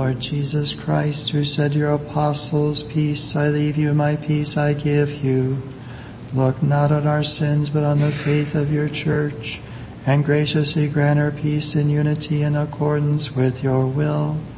Lord Jesus Christ, who said to your apostles, "Peace I leave you, my peace I give you," look not on our sins, but on the faith of your church, and graciously grant her peace in unity in accordance with your will.